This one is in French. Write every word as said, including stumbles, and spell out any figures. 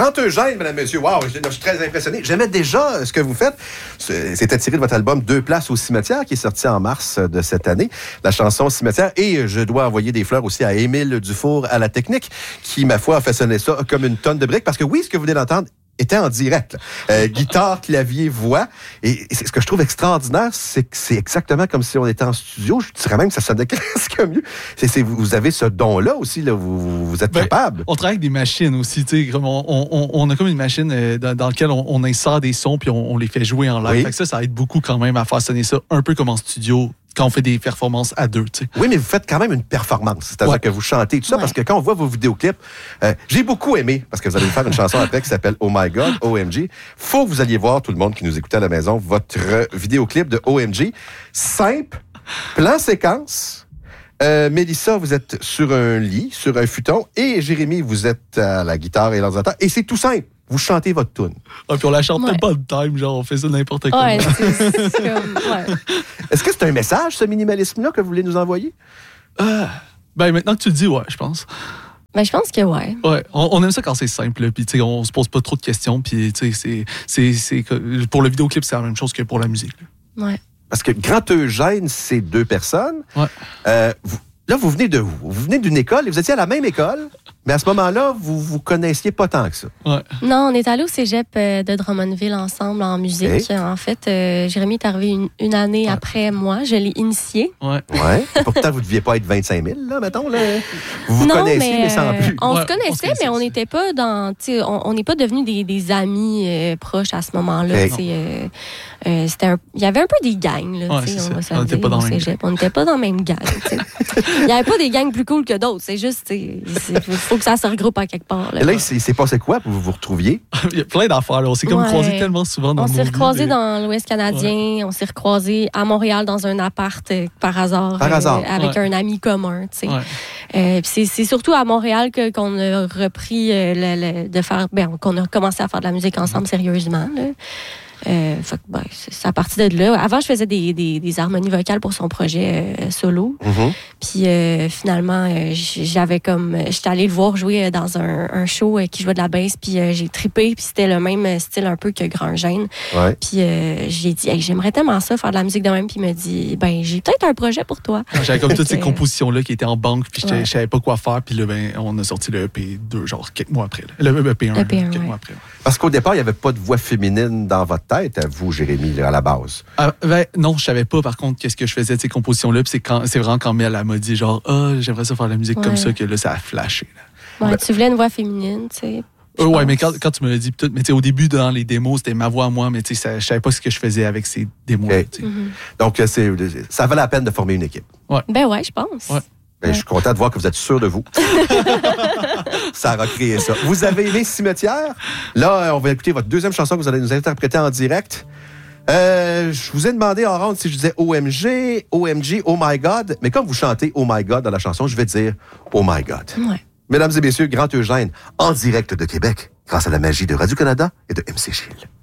Grand Eugène, mesdames, messieurs. Wow, je, je suis très impressionné. J'aimais déjà ce que vous faites. C'était tiré de votre album Deux places au cimetière, qui est sorti en mars de cette année. La chanson Cimetière. Et je dois envoyer des fleurs aussi à Émile Dufour à la technique, qui, ma foi, a façonné ça comme une tonne de briques. Parce que oui, ce que vous venez d'entendre était en direct. Euh, guitare, clavier, voix. Et, et ce que je trouve extraordinaire, c'est que c'est exactement comme si on était en studio. Je dirais même que ça sonnait presque mieux. C'est, c'est, vous avez ce don-là aussi, là. Vous, vous êtes ben, capable. On travaille avec des machines aussi. Comme on, on, on a comme une machine euh, dans, dans laquelle on, on insère des sons puis on, on les fait jouer en live. Oui. Fait que ça, ça aide beaucoup quand même à faire sonner ça un peu comme en studio, quand on fait des performances à deux, tu sais. Oui, mais vous faites quand même une performance. C'est-à-dire ouais. que vous chantez tout ça, ouais. parce que quand on voit vos vidéoclips, euh, j'ai beaucoup aimé, parce que vous allez me faire une chanson après qui s'appelle Oh My God, O M G. Faut que vous alliez voir, tout le monde qui nous écoutait à la maison, votre vidéoclip de O M G. Simple, plan séquence. Euh, Mélissa, vous êtes sur un lit, sur un futon, et Jérémy, vous êtes à la guitare et l'ordinateur. Et c'est tout simple. Vous chantez votre tune. Ah, puis on la chante ouais. pas de time, genre on fait ça n'importe quoi. Ouais, c'est, c'est comme, ouais. Est-ce que c'est un message, ce minimalisme-là, que vous voulez nous envoyer? Euh, ben maintenant que tu le dis, ouais, je pense. Ben, je pense que ouais. Ouais, on, on aime ça quand c'est simple, puis tu sais, on se pose pas trop de questions, puis tu sais, c'est, c'est, c'est, pour le vidéoclip, c'est la même chose que pour la musique. Là. Ouais. Parce que Grand Eugène, c'est deux personnes. Ouais. Euh, vous, là, vous venez de où? Vous venez d'une école et vous étiez à la même école, mais à ce moment-là, vous vous connaissiez pas tant que ça. Ouais. Non, on est allé au cégep de Drummondville ensemble en musique. Hey. En fait, euh, Jérémy est arrivé une, une année ouais. après moi. Je l'ai initié. Ouais. Ouais. Pourtant, vous ne deviez pas être vingt-cinq mille, là, mettons. Là. Vous vous non, connaissiez, mais, mais sans plus. On ouais, se connaissait, on se mais on n'était pas dans... On n'est pas devenus des, des amis euh, proches à ce moment-là. Hey. Euh, euh, c'était un, il y avait un peu des gangs. Là, ouais, on va on n'était pas dans le même cégep. On n'était pas dans le même gang. Il n'y avait pas des gangs plus cool que d'autres. C'est juste... Il faut que ça se regroupe à quelque part. Là, Et là, il s'est passé quoi pour que vous vous retrouviez? Il y a plein d'affaires. Là. On s'est comme ouais. croisés tellement souvent dans On nos s'est recroisés vies, dans l'Ouest canadien. Ouais. On s'est recroisés à Montréal dans un appart euh, par hasard. Par hasard. Euh, avec ouais. un ami commun. Tu sais. Ouais. Euh, c'est, c'est surtout à Montréal que, qu'on a repris euh, le, le, de faire... Ben, qu'on a commencé à faire de la musique ensemble sérieusement. Là. Euh, fait que, ben, c'est à partir de là. Avant, je faisais des, des, des harmonies vocales pour son projet euh, solo. Mm-hmm. Puis euh, finalement, euh, j'avais comme... J'étais allée le voir jouer dans un, un show euh, qui jouait de la basse, puis euh, j'ai trippé, puis c'était le même style un peu que Grand Eugène. Ouais. Puis euh, j'ai dit, hey, j'aimerais tellement ça, faire de la musique de même. Puis il m'a dit, ben j'ai peut-être un projet pour toi. J'avais comme toutes ces compositions-là qui étaient en banque, puis ouais. je savais pas quoi faire. Puis là, ben, on a sorti le E P deux, genre quelques mois après. Là. Le E P un, E P un là, quelques ouais. mois après. Ouais. Parce qu'au départ, il n'y avait pas de voix féminine dans votre tête, à vous, Jérémy, là, à la base. Ah, ben, non, je savais pas, par contre, qu'est-ce que je faisais de ces compositions-là. Puis c'est, quand, c'est vraiment quand Mel m'a dit, genre, ah, oh, j'aimerais ça faire de la musique ouais. comme ça, que là, ça a flashé. Là. Ouais, ben, tu voulais une voix féminine, tu sais. Euh, ouais, mais quand, quand tu me l'as dit, tout, mais au début, dans les démos, c'était ma voix à moi, mais je savais pas ce que je faisais avec ces démos. Okay. Mm-hmm. Donc, c'est, ça valait la peine de former une équipe. Ouais. Ben ouais, je pense. Ouais. Ben, ouais. Je suis content de voir que vous êtes sûr de vous. Ça a recréé ça. Vous avez aimé Cimetière? Là, on va écouter votre deuxième chanson que vous allez nous interpréter en direct. Euh, je vous ai demandé en ronde si je disais O M G, O M G, Oh My God. Mais comme vous chantez Oh My God dans la chanson, je vais dire Oh My God. Ouais. Mesdames et messieurs, Grand Eugène, en direct de Québec, grâce à la magie de Radio-Canada et de M C Gilles.